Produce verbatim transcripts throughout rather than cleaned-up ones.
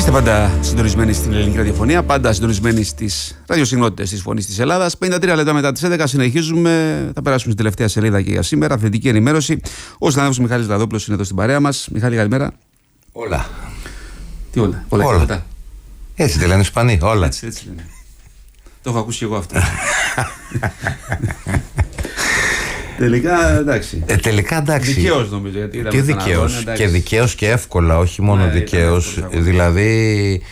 Είστε πάντα συντονισμένοι στην ελληνική ραδιοφωνία, πάντα συντονισμένοι στις ραδιοσυχνότητες της Φωνής της Ελλάδας. πενήντα τρία λεπτά μετά τις έντεκα συνεχίζουμε. Θα περάσουμε στην τελευταία σελίδα και για σήμερα. Αθλητική ενημέρωση. Ο συνάδελφος Μιχάλης Λαδόπουλος είναι εδώ στην παρέα μας. Μιχάλη, καλημέρα. Όλα. Τι όλα, όλα. όλα. όλα. Έτσι τη λένε οι Ισπανοί, όλα. Έτσι, έτσι λένε. Το έχω ακούσει και εγώ αυτό. Τελικά εντάξει. Ε, τελικά εντάξει. Δικαίως νομίζω. Γιατί και δικαίως. Και δικαίως και εύκολα, όχι μόνο ναι, δικαίως. Δηλαδή,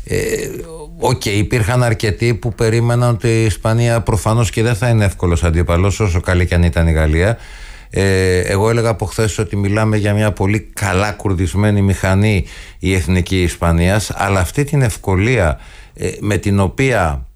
οκ, ε, okay, υπήρχαν αρκετοί που περίμεναν ότι η Ισπανία προφανώς και δεν θα είναι εύκολος αντίπαλος, όσο καλή και αν ήταν η Γαλλία. Ε, εγώ έλεγα από χθες ότι μιλάμε για μια πολύ καλά κουρδισμένη μηχανή η εθνική Ισπανίας, αλλά αυτή την ευκολία ε, με την οποία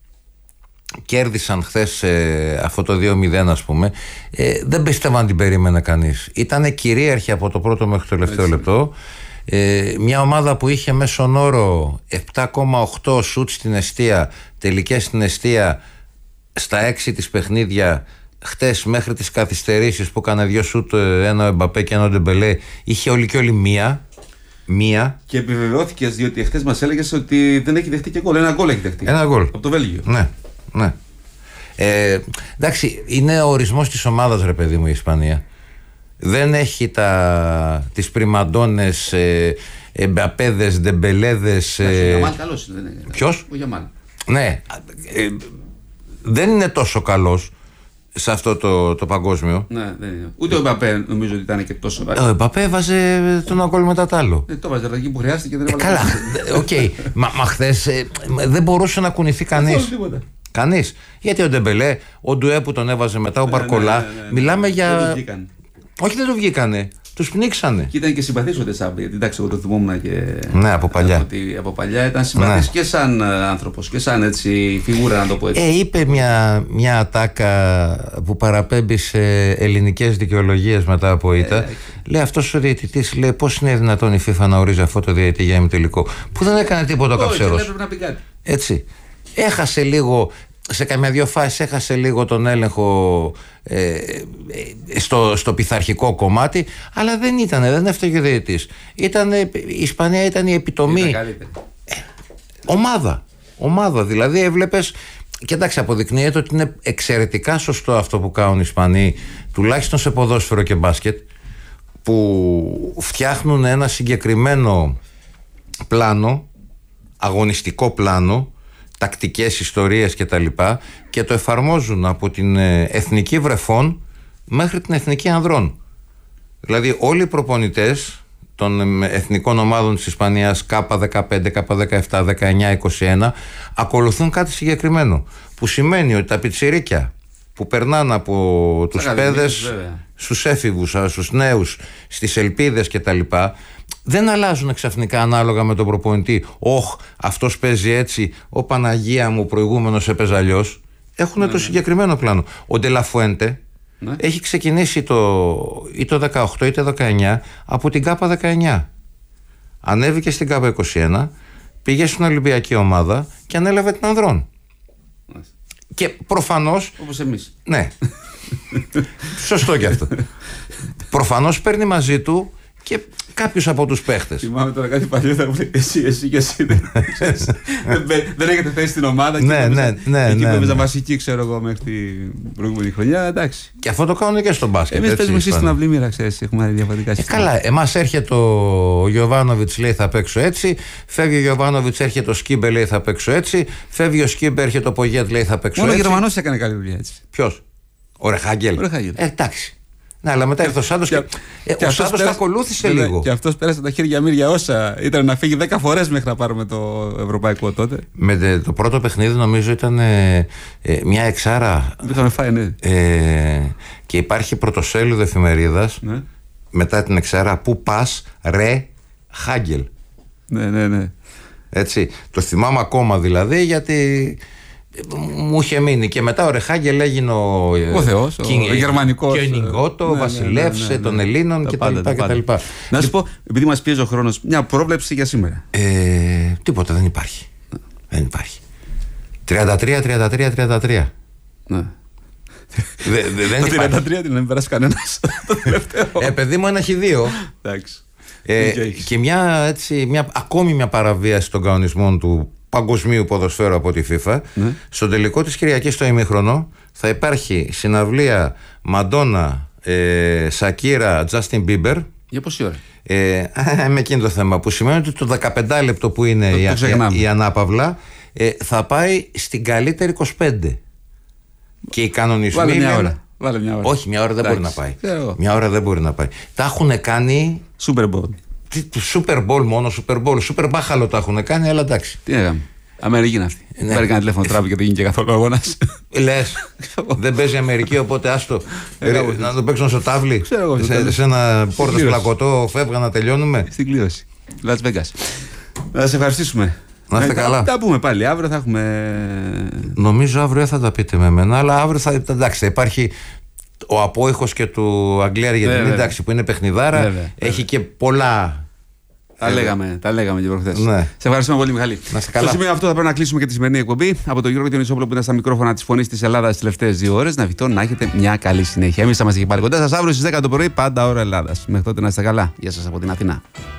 κέρδισαν χθες ε, αυτό το δύο μηδέν, ας πούμε, ε, δεν πίστευα αν την περίμενε κανείς. Ήτανε κυρίαρχη από το πρώτο μέχρι το τελευταίο Έτσι. λεπτό. Ε, μια ομάδα που είχε μέσον όρο επτά κόμμα οκτώ σουτ στην εστία, τελικές στην εστία στα έξι της παιχνίδια. Χτες μέχρι τις καθυστερήσεις που έκανε δύο σουτ, ένα ο Εμπαπέ και ένα ο Ντεμπελέ, είχε όλη και όλη μία. Μία. Και επιβεβαιώθηκες, διότι χτες μας έλεγες ότι δεν έχει δεχτεί και γκολ. Ένα γκολ έχει δεχτεί. Ένα γκολ. Από το Βέλγιο. Ναι, ναι. Ε, εντάξει, είναι ο ορισμός της ομάδας, ρε παιδί μου, η Ισπανία. Δεν έχει τα, τις πριμαντώνες, ε, Εμπαπέδες, Ντεμπελέδες. Ε, ο Γιαμάλ καλός είναι. Ποιος? Ο Γιαμάλ. Ναι. Ε, δεν είναι τόσο καλός σε αυτό το, το παγκόσμιο. Ναι, δεν είναι. Ούτε ο Εμπαπέ νομίζω ότι ήταν και τόσο βαρύ. Ο Εμπαπέ έβαζε τον γκολ μετά τ' άλλο. Ε, το βάζε εκεί που χρειάστηκε και δεν έβαλε. Ε, καλά. Οκ. Okay. Μα, μα χθες ε, δεν μπορούσε να κουνηθεί κανείς. Κανείς. Γιατί ο Ντεμπελέ, ο Ντουέ που τον έβαζε μετά, ο Μπαρκολά. Ναι, ναι, ναι, ναι. Μιλάμε για. Δεν Όχι, δεν το βγήκανε. Τους πνίξανε. Και ήταν και συμπαθής ο Ντεσάμπη. Γιατί εντάξει, εγώ το θυμόμουν και. Ναι, από παλιά. Ότι από παλιά ήταν συμπαθής ναι. και σαν άνθρωπος και σαν έτσι φιγούρα, να το πω έτσι. Ε, είπε μια, μια ατάκα που παραπέμπει σε ελληνικές δικαιολογίες μετά από ήττα. Ε, λέει αυτός ο διαιτητής, λέει, πώς είναι δυνατόν η FIFA να ορίζει αυτό το διαιτητή για ημιτελικό. Που δεν έκανε τίποτα ο καψέρος. Έπρεπε να πει κάτι. Έτσι. Έχασε λίγο. Σε καμιά δυο φάσεις έχασε λίγο τον έλεγχο ε, ε, στο, στο πειθαρχικό κομμάτι, αλλά δεν ήταν, δεν έφταιγε ο διαιτητής. Η Ισπανία ήταν η επιτομή. Ε, ομάδα. Ομάδα. Δηλαδή έβλεπες. Και εντάξει, αποδεικνύεται ότι είναι εξαιρετικά σωστό αυτό που κάνουν οι Ισπανοί, τουλάχιστον σε ποδόσφαιρο και μπάσκετ, που φτιάχνουν ένα συγκεκριμένο πλάνο, αγωνιστικό πλάνο, τακτικές ιστορίες και τα λοιπά, και το εφαρμόζουν από την εθνική βρεφών μέχρι την εθνική ανδρών. Δηλαδή όλοι οι προπονητές των εθνικών ομάδων της Ισπανίας K δεκαπέντε, K δεκαεπτά, δεκαεννιά, είκοσι ένα ακολουθούν κάτι συγκεκριμένο, που σημαίνει ότι τα πιτσιρίκια που περνάνε από τους παιδες στους έφηβους, στους νέους, στις ελπίδες και τα λοιπά, δεν αλλάζουν ξαφνικά ανάλογα με τον προπονητή. Όχ, αυτός παίζει έτσι, ο Παναγία μου προηγούμενος έπαιζε αλλιώς. Έχουν ναι, το ναι. συγκεκριμένο πλάνο. Ο Ντελαφουέντε ναι. έχει ξεκινήσει το, ή το δεκαοκτώ ή το δεκαεννιά από την K δεκαεννιά. Ανέβηκε στην K είκοσι ένα, πήγε στην Ολυμπιακή ομάδα και ανέλαβε την ανδρών. Ναι. Και προφανώς. Όπως εμείς. Ναι. Σωστό κι αυτό. Προφανώς παίρνει μαζί του και κάποιους από τους παίχτες. Θυμάμαι τώρα κάτι παλιό, θα μου λέει εσύ, εσύ και εσύ. Δεν έχετε θέση στην ομάδα. Ναι, ναι, ναι. Εκεί που έπαιζα βασική, ξέρω εγώ, μέχρι την προηγούμενη χρονιά. Εντάξει. Και αυτό το κάνουν και στον μπάσκετ. Εμείς παίζουμε εσείς στην αυλή μοίρα, ξέρεις. Έχουμε διαφορετικά συστήματα. Καλά, εμάς έρχεται ο Γιοβάνοβιτς, λέει θα παίξω έτσι. Φεύγει ο Γιοβάνοβιτς, έρχεται ο Σκίμπε, λέει θα παίξω έτσι. Φεύγει ο Σκίμπε, έρχεται ο Πογέτ, λέει θα παίξω έτσι. Μόνο ο Γερμανός έκανε καλή δουλειά έτσι. Ποιος? Ο Ρεχάγκελ. Εντάξει. Ναι, αλλά μετά ήρθε ο Σάντος και, και, και ο Σάντος τα ακολούθησε βέβαια, λίγο. Και αυτός πέρασε τα χέρια μύρια όσα ήταν να φύγει δέκα φορές μέχρι να πάρουμε το ευρωπαϊκό τότε. Με το πρώτο παιχνίδι νομίζω ήταν ε, ε, μια εξάρα. Είχαμε φάει, ναι. Ε, και υπάρχει πρωτοσέλιδο εφημερίδας ναι. μετά την εξάρα που πας ρε Χάγκελ. Ναι, ναι, ναι. Έτσι. Το θυμάμαι ακόμα δηλαδή γιατί. Μου είχε μείνει και μετά ο Ρεχάγκελ έγινε ο, ο Θεός, ο γερμανικός και ο Νιγκότο, ο βασιλεύς ναι, ναι, ναι, ναι, των Ελλήνων κτλ. Να σου πω, επειδή μας πιέζει ο χρόνος, μια πρόβλεψη για σήμερα. Ε, τίποτα δεν υπάρχει. Ναι. Δεν υπάρχει. τριάντα τρία τριάντα τρία τριάντα τρία. Ναι. Δε, δε, δεν το τριάντα τρία δεν περάσει κανένας. Ε, παιδί μου, ένα χ δύο. Εντάξει. Ε, και μια, έτσι, μια, ακόμη μια παραβίαση των κανονισμών του παγκοσμίου ποδοσφαίρου από τη FIFA. Ναι. Στον τελικό της Κυριακής στο ημίχρονο θα υπάρχει συναυλία Μαντόνα, ε, Σακύρα, Justin Bieber. Για πόση ώρα? Ε, με εκείνο το θέμα που σημαίνει ότι το δεκαπέντε λεπτό που είναι το, η, το η, η ανάπαυλα ε, θα πάει στην καλύτερη είκοσι πέντε. Και οι κανονισμοί. Βάλε μια ώρα. Βάλε μια ώρα. Όχι, μια ώρα δεν Άξι. μπορεί να πάει. Μια ώρα δεν μπορεί να πάει. Τα έχουν κάνει. Super Bowl. Τι, Super Bowl μόνο, Super Bowl. Super μπάχαλο τα έχουν κάνει, αλλά εντάξει. Τι έκαμε. Αμερική είναι αυτή. Ναι. Πάρει κανένα τηλέφωνο τράβη και δεν γίνει και καθόλου αγώνα. Λες. Δεν παίζει Αμερική, οπότε άστο. Να το παίξουν στο τάβλι. Σε, σε ένα πόρτο πλακωτό, φεύγα να τελειώνουμε. Στην κλήρωση. Las Vegas. Να σε ευχαριστήσουμε. Να είστε καλά. Τα πούμε πάλι. Αύριο θα έχουμε. Νομίζω αύριο θα τα πείτε με εμένα, αλλά αύριο θα. Εντάξει, θα υπάρχει ο απόϊχος και του Αγγλία-Αργεντινή, εντάξει, που είναι παιχνιδάρα. Βέβαια, έχει βέβαια. και πολλά. Τα λέγαμε, τα λέγαμε και προχθές. Ναι. Σε ευχαριστούμε πολύ, Μιχάλη. Να είστε καλά. Στο σημείο αυτό θα πρέπει να κλείσουμε και τη σημερινή εκπομπή. Από τον Γιώργο Διονυσόπουλο που ήταν στα μικρόφωνα της Φωνής της Ελλάδας τις τελευταίες δύο ώρες. Να ευχηθώ να έχετε μια καλή συνέχεια. Εμείς θα είμαστε και πάλι κοντά σας αύριο στις δέκα το πρωί, πάντα ώρα Ελλάδας. Μέχρι τότε να είστε καλά. Γεια σας από την Αθηνά.